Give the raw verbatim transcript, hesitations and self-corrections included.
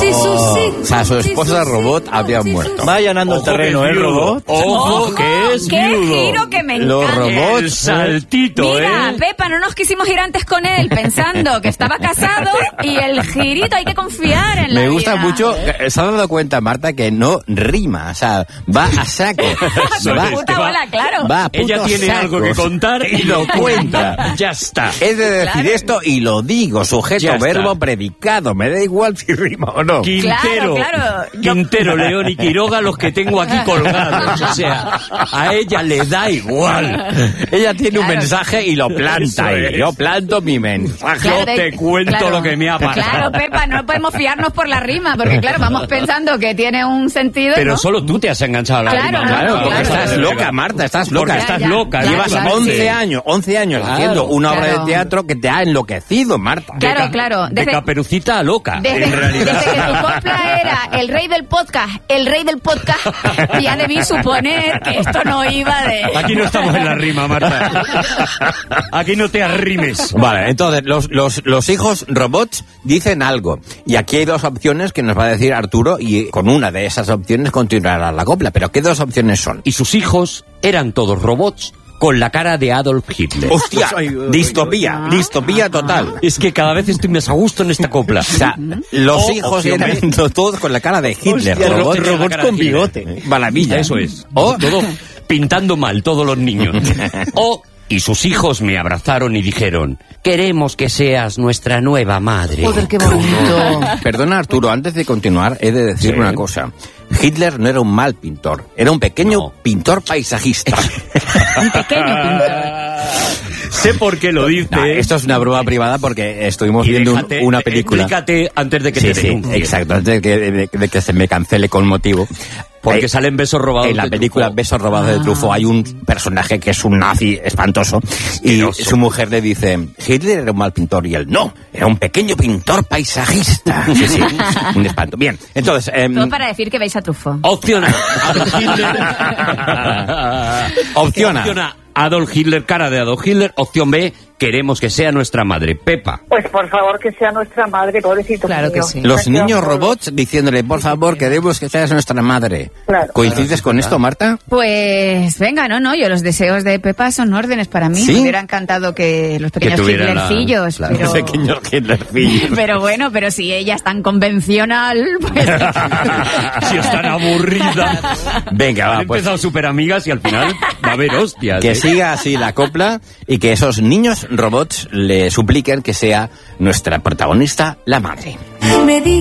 Y sus hijos. O sea, su esposa robot había muerto. Va allanando el terreno, ¿eh, robot? Ojo, que es ¡Qué viudo. giro que me encanta! Los robots. El saltito, Mira, ¿eh? Pepa, no nos quisimos ir antes con él pensando que estaba casado y el girito, hay que confiar en la Me gusta vida. mucho, ¿se ha dado cuenta, Marta, que no rima? O sea, va a saco. Su va, puta bola, claro. va a puto Ella tiene saco. algo que contar y lo cuenta. Ya está. He de decir Claro. esto y lo digo, sujeto, Ya está. verbo, predicado. Me da igual si rima o no. Quintero, Claro, claro. Yo- Quintero, León y Quiroga, los que tengo aquí colgados. O sea, a ella le da igual. Ella tiene un Claro. mensaje y lo planta Eso ahí. es. Yo planto mi mensaje. Yo de- te cuento lo que me ha pasado. Claro, Pepa, no podemos fiarnos por la rima, porque claro, vamos pensando que tiene un sentido, Pero ¿no? solo tú te has enganchado a la Claro, rima. no, Claro, porque claro. estás loca, Marta, estás loca. Porque estás Ya, ya, loca. ya, Llevas claro, once sí. años, once años Claro, haciendo una obra claro. de teatro que te ha enloquecido, Marta. De Claro, ca- claro. De Desde- Caperucita a loca, Desde, en realidad. desde que tu copla era el rey del podcast, el rey del podcast, ya debí suponer que esto no iba de... Aquí no estamos en la rima, Marta. Aquí no te arrimes. Vale, entonces los, los, los hijos robots dicen algo. Y aquí hay dos opciones que nos va a decir Arturo y con una de esas opciones continuará la copla. Pero ¿qué dos opciones son? Y sus hijos eran todos robots con la cara de Adolf Hitler. ¡Hostia! Distopía, distopía total. Es que cada vez estoy más a gusto en esta copla. O sea, los O hijos opción eran B. todos con la cara de Hitler. Hostia, ro- robots, robots La cara con de Hitler. bigote. Maravilla. Eso es. O, Todo pintando mal, todos los niños. O, y sus hijos me abrazaron y dijeron, queremos que seas nuestra nueva madre. Joder, qué bonito. Perdona, Arturo, antes de continuar, he de decir Sí. una cosa. Hitler no era un mal pintor, era un pequeño No. pintor paisajista. Un pequeño pintor. Sé por qué lo dice. No, esto es una broma privada porque estuvimos Y viendo un- déjate- una película. Explícate antes de que Sí, te sí, denuncie. exacto, antes de que, de- de que se me cancele con motivo. Porque Eh, salen besos robados En la de película Truffaut. Besos robados de Truffaut hay un personaje que es un nazi espantoso y Asqueroso. su mujer le dice, Hitler era un mal pintor y él no, era un pequeño pintor paisajista. Sí, sí, un espanto. Bien, entonces... em, Todo para decir que veis a Truffaut. Opción A, Adolf Hitler. Opción A. Opción A, Adolf Hitler, cara de Adolf Hitler. Opción B, queremos que sea nuestra madre. Pepa. Pues por favor que sea nuestra madre, pobrecito. Claro que mío. sí. Los Me quedo niños solo. robots diciéndole, por favor, queremos que seas nuestra madre. Claro. ¿Coincides con esto, Marta? Pues venga, no, no, yo los deseos de Pepa son órdenes para mí. ¿Sí? Me hubiera encantado que los pequeños tuviera la- Hitlercillos, Claro, pero... pequeño Hitlercillo. Pero bueno, pero si ella es tan convencional, pues... Si están aburridas. Venga, va, Han pues empezado súper amigas y al final va a haber hostias. que ¿eh? siga así la copla y que esos niños robots le supliquen que sea nuestra protagonista, la madre. Me di